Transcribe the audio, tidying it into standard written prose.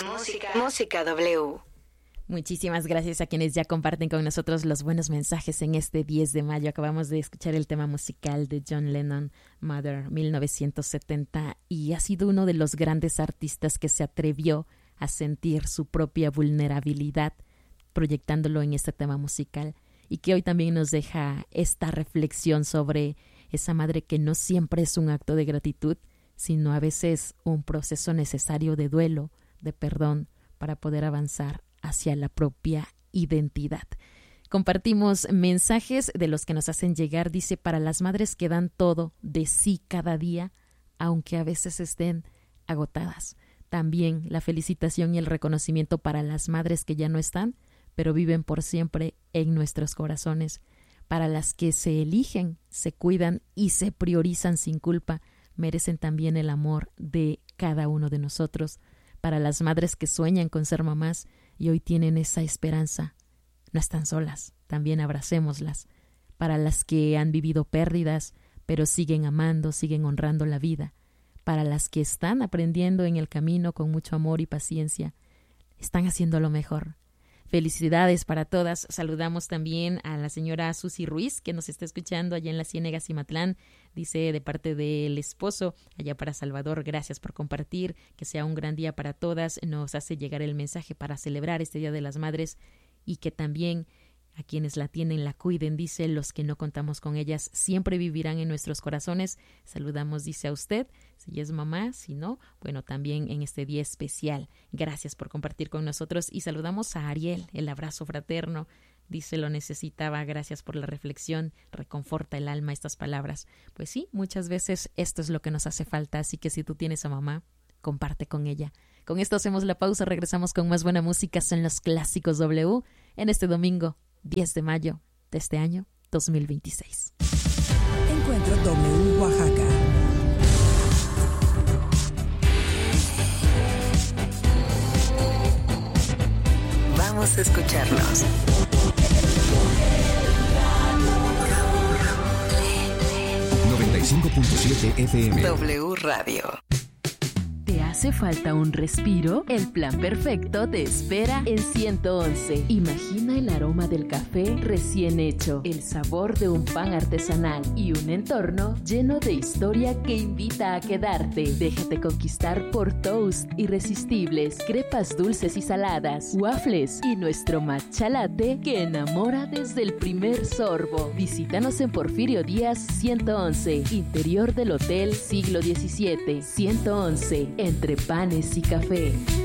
Música W. Muchísimas gracias a quienes ya comparten con nosotros los buenos mensajes en este 10 de mayo. Acabamos de escuchar el tema musical de John Lennon, Mother, 1970, y ha sido uno de los grandes artistas que se atrevió a sentir su propia vulnerabilidad proyectándolo en este tema musical, y que hoy también nos deja esta reflexión sobre esa madre que no siempre es un acto de gratitud, sino a veces un proceso necesario de duelo, de perdón, para poder avanzar hacia la propia identidad. Compartimos mensajes de los que nos hacen llegar. Dice: para las madres que dan todo de sí cada día, aunque a veces estén agotadas. También la felicitación y el reconocimiento para las madres que ya no están, pero viven por siempre en nuestros corazones. Para las que se eligen, se cuidan y se priorizan sin culpa, merecen también el amor de cada uno de nosotros. Para las madres que sueñan con ser mamás y hoy tienen esa esperanza, no están solas, también abracémoslas. Para las que han vivido pérdidas, pero siguen amando, siguen honrando la vida. Para las que están aprendiendo en el camino con mucho amor y paciencia, están haciendo lo mejor. Felicidades para todas. Saludamos también a la señora Susi Ruiz, que nos está escuchando allá en la Ciénega Cimatlán. Dice de parte del esposo, allá para Salvador: gracias por compartir, que sea un gran día para todas. Nos hace llegar el mensaje para celebrar este Día de las Madres y que también a quienes la tienen la cuiden. Dice: los que no contamos con ellas siempre vivirán en nuestros corazones. Saludamos, dice, a usted, si es mamá, si no, bueno, también en este día especial. Gracias por compartir con nosotros. Y saludamos a Ariel, el abrazo fraterno. Dice: lo necesitaba, gracias por la reflexión, reconforta el alma estas palabras. Pues sí, muchas veces esto es lo que nos hace falta, así que si tú tienes a mamá, comparte con ella. Con esto hacemos la pausa, regresamos con más buena música. Son los clásicos W en este domingo 10 de mayo de este año 2026. Encuentro W Oaxaca. Vamos a escucharnos. FM. W Radio. ¿Te hace falta un respiro? El plan perfecto te espera en 111. Imagina el aroma del café recién hecho, el sabor de un pan artesanal y un entorno lleno de historia que invita a quedarte. Déjate conquistar por toast irresistibles, crepas dulces y saladas, waffles y nuestro matcha latte que enamora desde el primer sorbo. Visítanos en Porfirio Díaz 111, interior del Hotel Siglo XVII. 111, entre panes y café.